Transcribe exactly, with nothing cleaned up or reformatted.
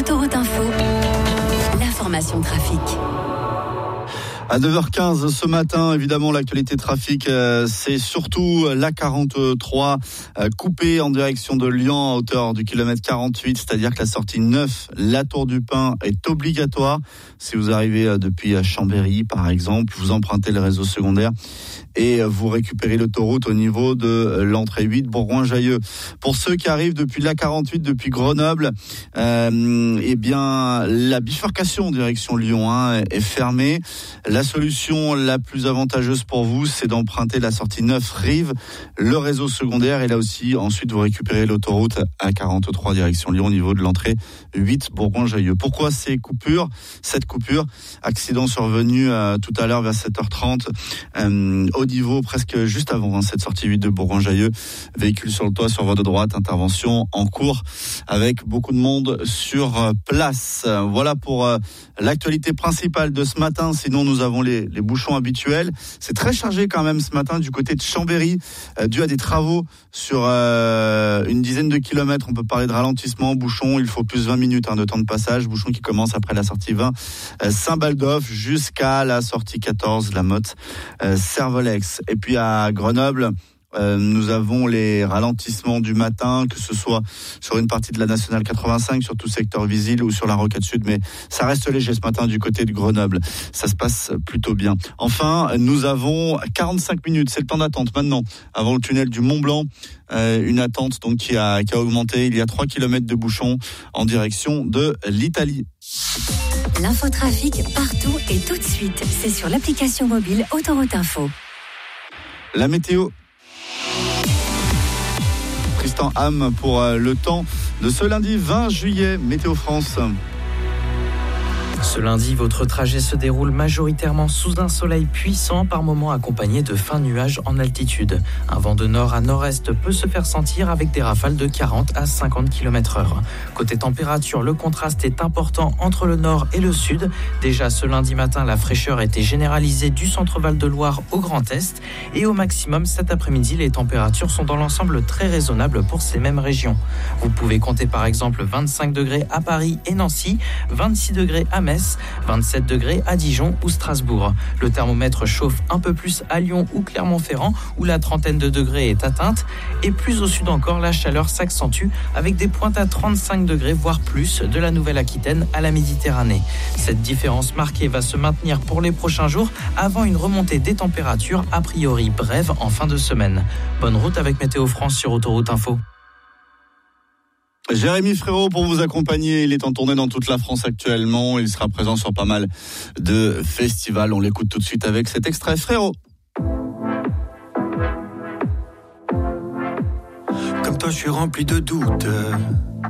Autoroute Info, l'information trafic. À neuf heures quinze ce matin, évidemment, l'actualité trafic, euh, c'est surtout l'A quarante-trois euh, coupée en direction de Lyon à hauteur du kilomètre quarante-huit, c'est-à-dire que la sortie neuf, la Tour du Pin, est obligatoire. Si vous arrivez euh, depuis Chambéry, par exemple, vous empruntez le réseau secondaire et vous récupérez l'autoroute au niveau de l'entrée huit, Bourgoin-Jallieu. Pour ceux qui arrivent depuis l'A quarante-huit, depuis Grenoble, euh, eh bien, la bifurcation en direction Lyon hein, est fermée. La solution la plus avantageuse pour vous, c'est d'emprunter la sortie neuf Rive, le réseau secondaire, et là aussi, ensuite, vous récupérez l'autoroute A quarante-trois direction Lyon au niveau de l'entrée huit, Bourgoin-Jallieu. Pourquoi ces coupures ? Cette coupure, accident survenu euh, tout à l'heure vers sept heures trente, euh, au niveau presque juste avant hein, cette sortie huit de Bourgoin-Jallieu. Véhicule sur le toit, sur voie de droite, intervention en cours avec beaucoup de monde sur place. Voilà pour euh, l'actualité principale de ce matin. Sinon, nous avons les, les bouchons habituels. C'est très chargé quand même ce matin du côté de Chambéry, euh, dû à des travaux sur euh, une dizaine de kilomètres. On peut parler de ralentissement, bouchon. Il faut plus de vingt minutes hein, de temps de passage. Bouchon qui commence après la sortie vingt, euh, Saint-Baldoff, jusqu'à la sortie quatorze, la Motte, euh, Servolex. Et puis à Grenoble, euh, nous avons les ralentissements du matin, que ce soit sur une partie de la Nationale quatre-vingt-cinq, sur tout secteur Visil ou sur la Rocade Sud, mais ça reste léger ce matin du côté de Grenoble. Ça se passe plutôt bien. Enfin, nous avons quarante-cinq minutes, c'est le temps d'attente maintenant, avant le tunnel du Mont Blanc. Euh, une attente donc qui a, qui a augmenté. Il y a trois kilomètres de bouchons en direction de l'Italie. L'infotrafic partout et tout de suite, c'est sur l'application mobile Autoroute Info. La météo. Tristan Ham pour le temps de ce lundi vingt juillet, Météo France. Ce lundi, votre trajet se déroule majoritairement sous un soleil puissant, par moments accompagné de fins nuages en altitude. Un vent de nord à nord-est peut se faire sentir avec des rafales de quarante à cinquante kilomètres heure. Côté température, le contraste est important entre le nord et le sud. Déjà ce lundi matin, la fraîcheur était généralisée du centre Val-de-Loire au Grand Est. Et au maximum, cet après-midi, les températures sont dans l'ensemble très raisonnables pour ces mêmes régions. Vous pouvez compter par exemple vingt-cinq degrés à Paris et Nancy, vingt-six degrés à Metz, vingt-sept degrés à Dijon ou Strasbourg. Le thermomètre chauffe un peu plus à Lyon ou Clermont-Ferrand, où la trentaine de degrés est atteinte. Et plus au sud encore, la chaleur s'accentue avec des pointes à trente-cinq degrés, voire plus, de la Nouvelle-Aquitaine à la Méditerranée. Cette différence marquée va se maintenir pour les prochains jours, avant une remontée des températures, a priori brève en fin de semaine. Bonne route avec Météo France sur Autoroute Info. Jérémy Frérot pour vous accompagner. Il est en tournée dans toute la France actuellement. Il sera présent sur pas mal de festivals. On l'écoute tout de suite avec cet extrait. Frérot. Comme toi, je suis rempli de doutes.